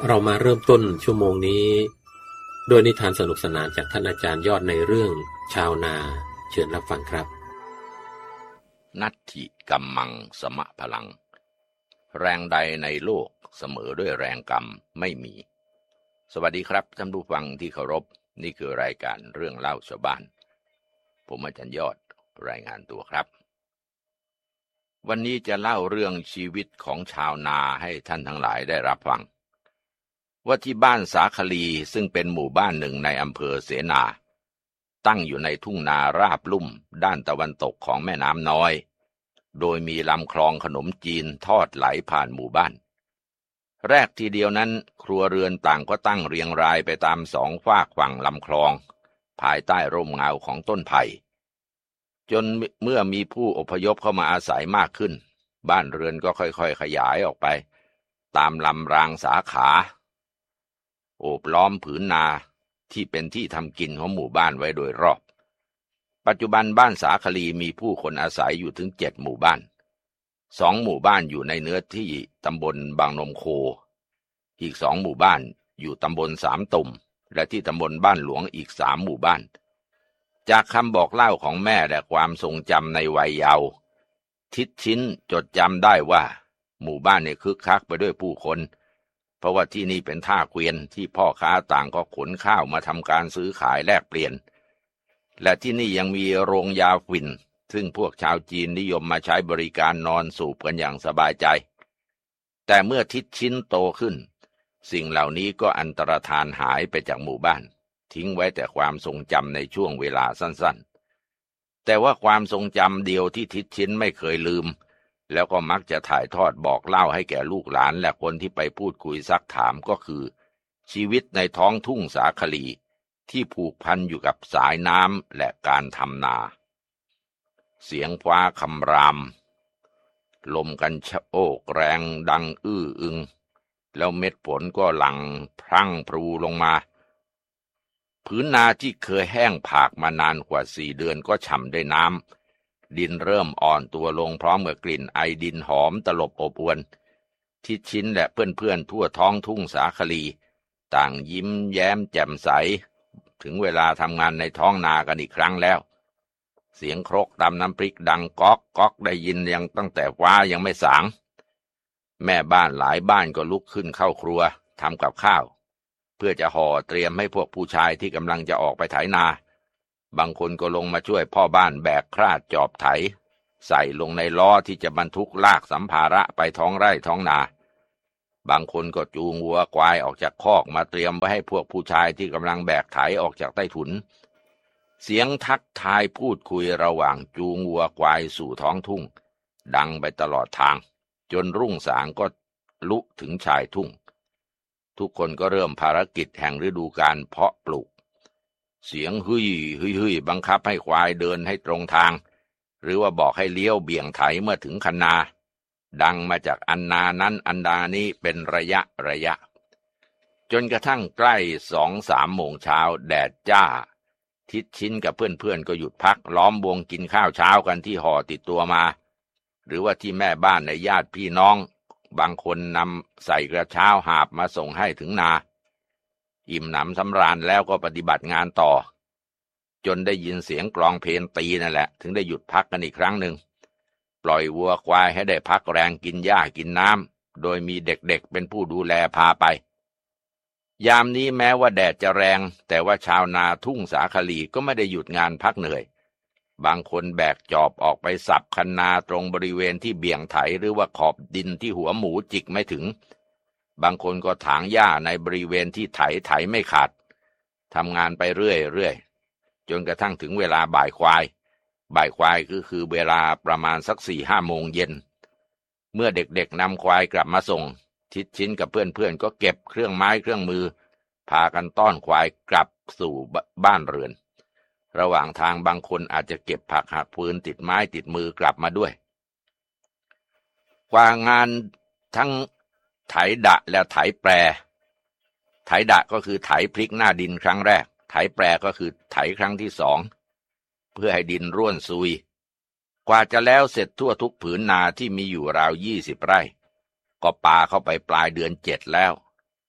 เรามาเริ่มต้นชั่วโมงนี้โดยนิทานสนุกสนานจากท่านอาจารย์ยอดในเรื่องชาวนาเชิญรับฟังครับนัตถิกัมมังสมะพลังแรงใดในโลกเสมอด้วยแรงกรรมไม่มีสวัสดีครับท่านผู้ฟังที่เคารพนี่คือรายการเรื่องเล่าชาวบ้านผมอาจารย์ยอดรายงานตัวครับวันนี้จะเล่าเรื่องชีวิตของชาวนาให้ท่านทั้งหลายได้รับฟังว่าที่บ้านสาคลีซึ่งเป็นหมู่บ้านหนึ่งในอำเภอเสนาตั้งอยู่ในทุ่งนาราบลุ่มด้านตะวันตกของแม่น้ำน้อยโดยมีลำคลองขนมจีนทอดไหลผ่านหมู่บ้านแรกทีเดียวนั้นครัวเรือนต่างก็ตั้งเรียงรายไปตามสองฝากฝั่งลำคลองภายใต้ร่มเงาของต้นไผ่จนเมื่อมีผู้อพยพเข้ามาอาศัยมากขึ้นบ้านเรือนก็ค่อยๆขยายออกไปตามลำรางสาขาโอบล้อมผืนนาที่เป็นที่ทำกินของหมู่บ้านไว้โดยรอบปัจจุบันบ้านสาคลีมีผู้คนอาศัยอยู่ถึง7 หมู่บ้าน2 หมู่บ้านอยู่ในเนื้อที่ตำบลบางนมโคอีก2 หมู่บ้านอยู่ตำบลสามตุ่มและที่ตำบลบ้านหลวงอีก3 หมู่บ้านจากคำบอกเล่าของแม่และความทรงจำในวัยเยาว์ทิดชิ้นจดจำได้ว่าหมู่บ้านเนี่ยคึกคักไปด้วยผู้คนเพราะว่าที่นี่เป็นท่าเกวียนที่พ่อค้าต่างก็ขนข้าวมาทำการซื้อขายแลกเปลี่ยนและที่นี่ยังมีโรงยาฝิ่นซึ่งพวกชาวจีนนิยมมาใช้บริการนอนสูบกันอย่างสบายใจแต่เมื่อทิดชิ้นโตขึ้นสิ่งเหล่านี้ก็อันตรธานหายไปจากหมู่บ้านทิ้งไว้แต่ความทรงจำในช่วงเวลาสั้นๆแต่ว่าความทรงจำเดียวที่ทิดชิ้นไม่เคยลืมแล้วก็มักจะถ่ายทอดบอกเล่าให้แก่ลูกหลานและคนที่ไปพูดคุยซักถามก็คือชีวิตในท้องทุ่งสาคลีที่ผูกพันอยู่กับสายน้ำและการทำนาเสียงฟ้าคำรามลมกันโชกแรงดังอื้ออึงแล้วเม็ดฝนก็หลั่งพรั่งพรูลงมาผืนนาที่เคยแห้งผากมานานกว่า4 เดือนก็ฉ่ำด้วยน้ำดินเริ่มอ่อนตัวลงพร้อมกับกลิ่นไอดินหอมตลบอบอวนทิดชิ้นและเพื่อนๆทั่วท้องทุ่งสาคลีต่างยิ้มแย้มแจ่มใสถึงเวลาทำงานในท้องนากันอีกครั้งแล้วเสียงครกตำน้ำพริกดังก๊อกก๊อกได้ยินยังตั้งแต่ฟ้ายังไม่สางแม่บ้านหลายบ้านก็ลุกขึ้นเข้าครัวทำกับข้าวเพื่อจะห่อเตรียมให้พวกผู้ชายที่กำลังจะออกไปไถนาบางคนก็ลงมาช่วยพ่อบ้านแบกคราดจอบไถใส่ลงในล้อที่จะบรรทุกลากสัมภาระไปท้องไร่ท้องนาบางคนก็จูงวัวควายออกจากคอกมาเตรียมไว้ให้พวกผู้ชายที่กำลังแบกไถออกจากใต้ถุนเสียงทักทายพูดคุยระหว่างจูงวัวควายสู่ท้องทุ่งดังไปตลอดทางจนรุ่งสางก็ลุถึงชายทุ่งทุกคนก็เริ่มภารกิจแห่งฤดูกาลเพาะปลูกเสียงฮึ่ยฮึ่ยฮึ่ยบังคับให้ควายเดินให้ตรงทางหรือว่าบอกให้เลี้ยวเบี่ยงไถเมื่อถึงคันนาดังมาจากอันนานั้นอันนานี้เป็นระยะจนกระทั่งใกล้2-3 โมงเช้าแดดจ้าทิดชิ้นกับเพื่อนๆก็หยุดพักล้อมวงกินข้าวเช้ากันที่ห่อติดตัวมาหรือว่าที่แม่บ้านในญาติพี่น้องบางคนนำใส่กระเช้าหาบมาส่งให้ถึงนาอิ่มหนำสำราญแล้วก็ปฏิบัติงานต่อจนได้ยินเสียงกลองเพลตีนั่นแหละถึงได้หยุดพักกันอีกครั้งหนึ่งปล่อยวัวควายให้ได้พักแรงกินหญ้ากินน้ำโดยมีเด็กๆเป็นผู้ดูแลพาไปยามนี้แม้ว่าแดดจะแรงแต่ว่าชาวนาทุ่งสาคลีก็ไม่ได้หยุดงานพักเหนื่อยบางคนแบกจอบออกไปสับคันนาตรงบริเวณที่เบี่ยงไถหรือว่าขอบดินที่หัวหมูจิกไม่ถึงบางคนก็ถางหญ้าในบริเวณที่ไถไม่ขาดทำงานไปเรื่อยจนกระทั่งถึงเวลาบ่ายควายคือเวลาประมาณสัก 4-5 โมงเย็นเมื่อเด็กๆนำควายกลับมาส่งทิดชิ้นกับเพื่อนๆก็เก็บเครื่องไม้เครื่องมือพากันต้อนควายกลับสู่บ้านเรือนระหว่างทางบางคนอาจจะเก็บผักหักฟืนติดไม้ติดมือกลับมาด้วยกว่างานทั้งไถดะและไถแปรไถดะก็คือไถพลิกหน้าดินครั้งแรกไถแปรก็คือไถครั้งที่2เพื่อให้ดินร่วนซุยกว่าจะแล้วเสร็จทั่วทุกผืนนาที่มีอยู่ราว20 ไร่ก็ปาเข้าไปปลายเดือน7แล้ว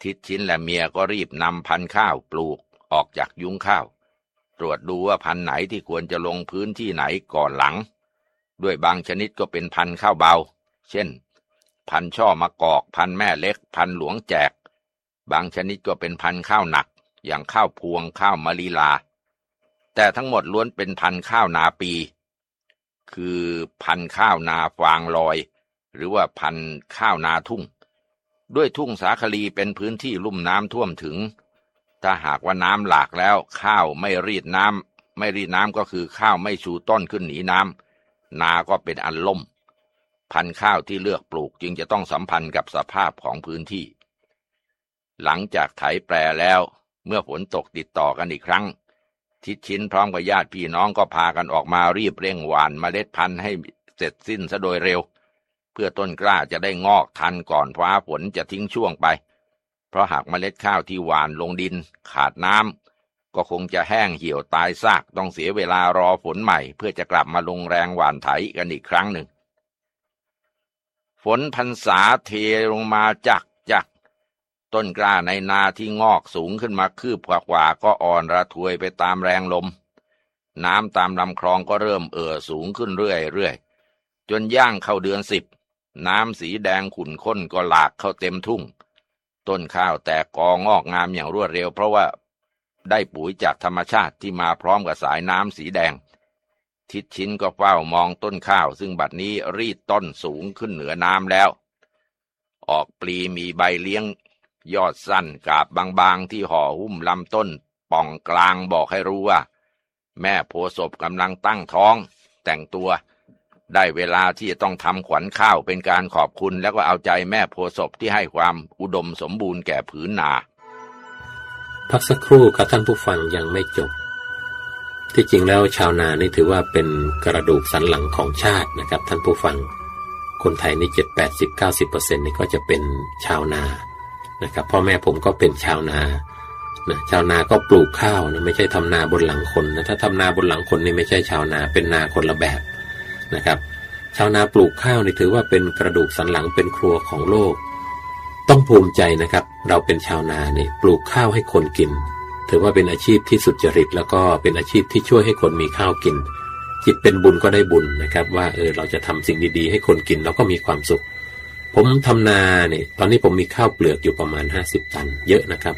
ทิดชินและเมียก็รีบนำพันธุ์ข้าวปลูกออกจากยุ้งข้าวตรวจดูว่าพันธุ์ไหนที่ควรจะลงพื้นที่ไหนก่อนหลังด้วยบางชนิดก็เป็นพันธุ์ข้าวเบาเช่นพันธุ์ช่อมะกอกพันธุ์แม่เล็กพันธุ์หลวงแจกบางชนิดก็เป็นพันธุ์ข้าวหนักอย่างข้าวพวงข้าวมะลิลาแต่ทั้งหมดล้วนเป็นพันธุ์ข้าวนาปีคือพันธุ์ข้าวนาฟางลอยหรือว่าพันธุ์ข้าวนาทุ่งด้วยทุ่งสาคลีเป็นพื้นที่ลุ่มน้ำท่วมถึงถ้าหากว่าน้ำหลากแล้วข้าวไม่รีดน้ำก็คือข้าวไม่ชูต้นขึ้นหนีน้ำนาก็เป็นอันล่มพันธุ์ข้าวที่เลือกปลูกจึงจะต้องสัมพันธ์กับสภาพของพื้นที่หลังจากไถแปรแล้วเมื่อฝนตกติดต่อกันอีกครั้งทิดชินพร้อมกับญาติพี่น้องก็พากันออกมารีบเร่งหว่านเมล็ดพันธุ์ให้เสร็จสิ้นซะโดยเร็วเพื่อต้นกล้าจะได้งอกทันก่อนฟ้าฝนจะทิ้งช่วงไปเพราะหากเมล็ดข้าวที่หว่านลงดินขาดน้ำก็คงจะแห้งเหี่ยวตายซากต้องเสียเวลารอฝนใหม่เพื่อจะกลับมาลงแรงหว่านไถกันอีกครั้งหนึ่งฝนพรรษาเทลงมาจักต้นกล้าในนาที่งอกสูงขึ้นมาคืบกว่าก็อ่อนระทวยไปตามแรงลมน้ำตามลำคลองก็เริ่มสูงขึ้นเรื่อยจนย่างเข้าเดือน10น้ำสีแดงขุ่นข้นก็หลากเข้าเต็มทุ่งต้นข้าวแตกกองอกงามอย่างรวดเร็วเพราะว่าได้ปุ๋ยจากธรรมชาติที่มาพร้อมกับสายน้ำสีแดงทิดชินก็เฝ้ามองต้นข้าวซึ่งบัดนี้รีดต้นสูงขึ้นเหนือน้ำแล้วออกปลีมีใบเลี้ยงยอดสั้นกาบบางๆที่ห่อหุ้มลำต้นป่องกลางบอกให้รู้ว่าแม่โพธิ์ศพกำลังตั้งท้องแต่งตัวได้เวลาที่จะต้องทำขวัญข้าวเป็นการขอบคุณแล้วก็เอาใจแม่โพธิ์ศพที่ให้ความอุดมสมบูรณ์แก่ผืนนาพักสักครู่ครับท่านผู้ฟังยังไม่จบที่จริงแล้วชาวนานี่ถือว่าเป็นกระดูกสันหลังของชาตินะครับท่านผู้ฟังคนไทยนี่ 70-80% นี่ก็จะเป็นชาวนานะครับพ่อแม่ผมก็เป็นชาวนานะชาวนาก็ปลูกข้าวนะไม่ใช่ทำนาบนหลังคนนะถ้าทำนาบนหลังคนนี่ไม่ใช่ชาวนาเป็นนาคนละแบบนะครับชาวนาปลูกข้าวนี่ถือว่าเป็นกระดูกสันหลังเป็นครัวของโลกต้องภูมิใจนะครับเราเป็นชาวนานี่ปลูกข้าวให้คนกินถือว่าเป็นอาชีพที่สุจริตแล้วก็เป็นอาชีพที่ช่วยให้คนมีข้าวกินจิตเป็นบุญก็ได้บุญนะครับว่าเราจะทำสิ่งดีๆให้คนกินแล้วก็มีความสุขผมทำนาเนี่ยตอนนี้ผมมีข้าวเปลือกอยู่ประมาณ50 ตันเยอะนะครับ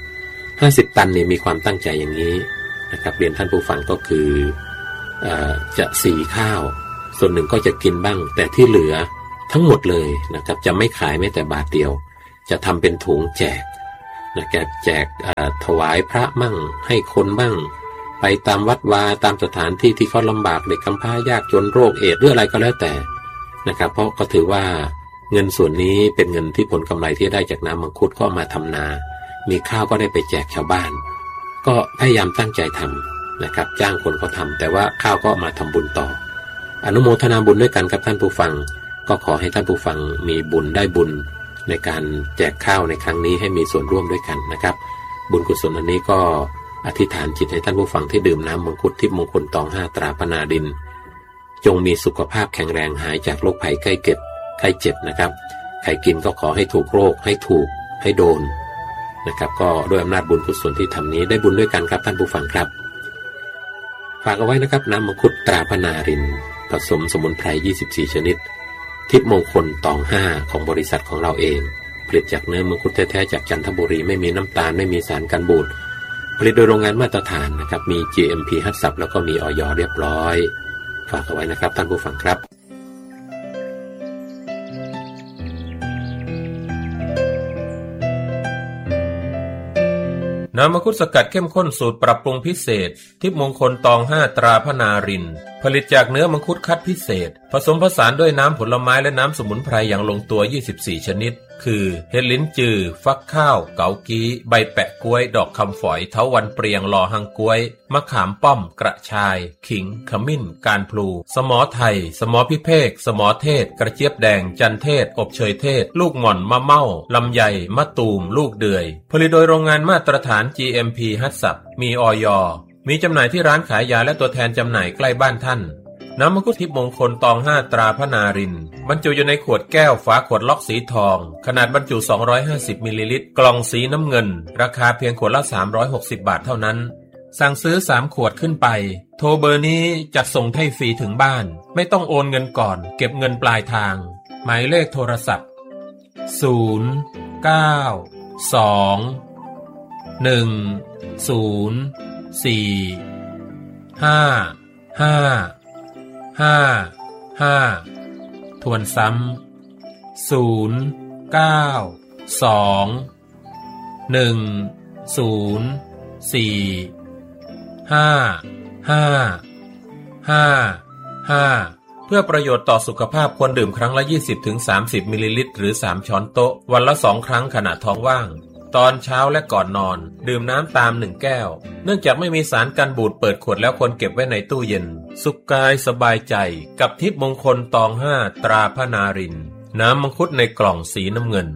50 ตันนี่มีความตั้งใจอย่างนี้นะครับเรียนท่านผู้ฟังก็คือจะสีข้าวส่วนหนึ่งก็จะกินบ้างแต่ที่เหลือทั้งหมดเลยนะครับจะไม่ขายแม้แต่บาทเดียวจะทำเป็นถุงแจกนะครับแจกถวายพระมั่งให้คนบ้างไปตามวัดวาตามสถานที่ที่เขาลำบากเด็กกำพร้ายากจนโรคเอดส์หรืออะไรก็แล้วแต่นะครับเพราะก็ถือว่าเงินส่วนนี้เป็นเงินที่ผลกำไรที่ได้จากน้ำมังคุดก็มาทำนามีข้าวก็ได้ไปแจกชาวบ้านก็พยายามตั้งใจทำนะครับจ้างคนเขาทำแต่ว่าข้าวก็มาทำบุญต่ออนุโมทนาบุญด้วยกันครับท่านผู้ฟังก็ขอให้ท่านผู้ฟังมีบุญได้บุญในการแจกข้าวในครั้งนี้ให้มีส่วนร่วมด้วยกันนะครับบุญกุศลอันนี้ก็อธิษฐานจิตให้ท่านผู้ฟังที่ดื่มน้ำมังคุดทิพย์มงคลตอง5ตราพนาดินจงมีสุขภาพแข็งแรงหายจากโรคภัยไข้เจ็บนะครับใครกินก็ขอให้ถูกโรคให้โดนนะครับก็ด้วยอำนาจบุญกุศลที่ทำนี้ได้บุญด้วยกันครับท่านผู้ฟังครับฝากเอาไว้นะครับน้ำมังคุดตราพนาดินผสมสมุนไพร24ชนิดทิพย์มงคลตอง5ของบริษัทของเราเองผลิตจากเนื้อมังคุดแท้ๆจากจันทบุรีไม่มีน้ำตาลไม่มีสารกันบูดผลิตโดยโรงงานมาตรฐานนะครับมี GMP ฮัตซับแล้วก็มีอย.เรียบร้อยฝากเอาไว้นะครับท่านผู้ฟังครับน้ำมังคุดสกัดเข้มข้นสูตรปรับปรุงพิเศษทิพย์มงคลตอง5ตราพนารินผลิตจากเนื้อมังคุดคัดพิเศษผสมผสานด้วยน้ำผลไม้และน้ำสมุนไพรอย่างลงตัว24ชนิดคือเห็ดลิ้นจือฟักข้าวเกากี้ใบแปะกล้วยดอกคำฝอยเถาวัลย์เปรียงลอหังกล้วยมะขามป้อมกระชายขิงขมิ้นการพลูสมอไทยสมอพิเภกสมอเทศกระเจี๊ยบแดงจันเทศอบเชยเทศลูกหม่อนมะเม่าลำไยมะตูมลูกเดือยผลิตโดยโรงงานมาตรฐาน GMP ฮัตซับมีอย.มีจำหน่ายที่ร้านขายยาและตัวแทนจำหน่ายใกล้บ้านท่านน้ำมังคุดทิพย์มงคลตอง5ตราพระนารินทร์บรรจุอยู่ในขวดแก้วฝาขวดล็อกสีทองขนาดบรรจุ250มิลลิลิตรกล่องสีน้ำเงินราคาเพียงขวดละ360บาทเท่านั้นสั่งซื้อ3ขวดขึ้นไปโทรเบอร์นี้จัดส่งให้ฟรีถึงบ้านไม่ต้องโอนเงินก่อนเก็บเงินปลายทางหมายเลขโทรศัพท์092-104-5555ทวนซ้ำ092-104-5555เพื่อประโยชน์ต่อสุขภาพควรดื่มครั้งละ 20-30 มิลลิลิตรหรือ3ช้อนโต๊ะวันละ2ครั้งขณะท้องว่างตอนเช้าและก่อนนอนดื่มน้ำตาม1แก้วเนื่องจากไม่มีสารกันบูดเปิดขวดแล้วควรเก็บไว้ในตู้เย็นสุขกายสบายใจกับทิพย์มงคลตอง5ตราพระนารินทร์น้ำมังคุดในกล่องสีน้ำเงิน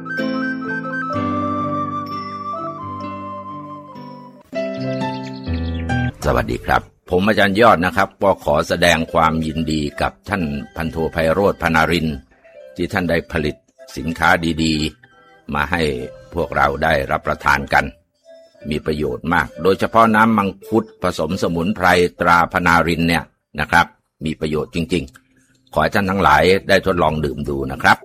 สวัสดีครับผมอาจารย์ยอดนะครับก็ขอแสดงความยินดีกับท่านพันโทไพโรจน์ พนารินทร์ที่ท่านได้ผลิตสินค้าดีๆมาให้พวกเราได้รับประทานกันมีประโยชน์มากโดยเฉพาะน้ำมังคุดผสมสมุนไพรตราพนารินทร์เนี่ยนะครับมีประโยชน์จริงๆขอให้ท่านทั้งหลายได้ทดลองดื่มดูนะครับ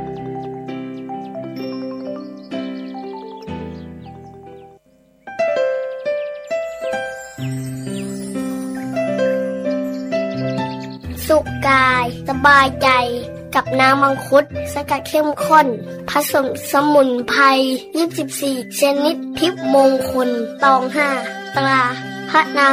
สุขกายสบายใจกับน้ำมังคุดสกัดเข้มข้นผสมสมุนไพร24ชนิดทิพย์มงคลตอง5ตราพระนา